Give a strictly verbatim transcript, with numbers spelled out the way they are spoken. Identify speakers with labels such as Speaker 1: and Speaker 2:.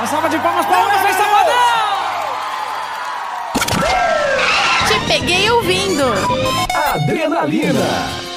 Speaker 1: salva de palmas para o Wesley Safadão!
Speaker 2: Te peguei ouvindo.
Speaker 3: Adrenalina.